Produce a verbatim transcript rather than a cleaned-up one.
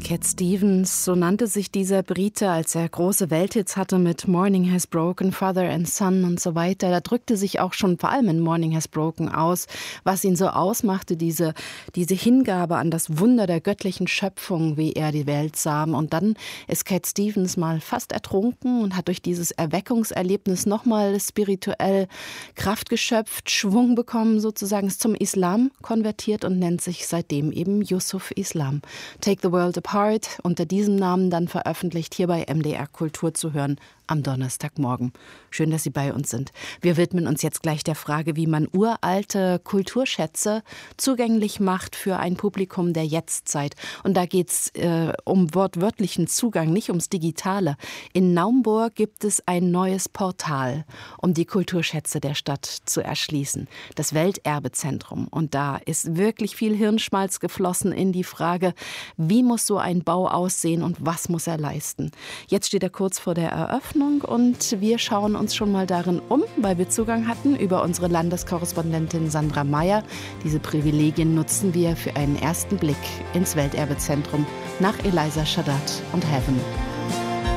Cat Stevens, so nannte sich dieser Brite, als er große Welthits hatte mit Morning Has Broken, Father and Son und so weiter. Da drückte sich auch schon vor allem in Morning Has Broken aus, was ihn so ausmachte, diese, diese Hingabe an das Wunder der göttlichen Schöpfung, wie er die Welt sah. Und dann ist Cat Stevens mal fast ertrunken und hat durch dieses Erweckungserlebnis nochmal spirituell Kraft geschöpft, Schwung bekommen sozusagen, ist zum Islam konvertiert und nennt sich seitdem eben Yusuf Islam. Take the World Apart, unter diesem Namen dann veröffentlicht, hier bei M D R Kultur zu hören am Donnerstagmorgen. Schön, dass Sie bei uns sind. Wir widmen uns jetzt gleich der Frage, wie man uralte Kulturschätze zugänglich macht für ein Publikum der Jetztzeit. Und da geht es äh, um wortwörtlichen Zugang, nicht ums Digitale. In Naumburg gibt es ein neues Portal, um die Kulturschätze der Stadt zu erschließen. Das Welterbezentrum. Und da ist wirklich viel Hirnschmalz geflossen in die Frage, wie muss so ein Bau aussehen und was muss er leisten. Jetzt steht er kurz vor der Eröffnung. Und wir schauen uns schon mal darin um, weil wir Zugang hatten über unsere Landeskorrespondentin Sandra Meyer. Diese Privilegien nutzen wir für einen ersten Blick ins Welterbezentrum nach Eliza Shaddad und Heaven.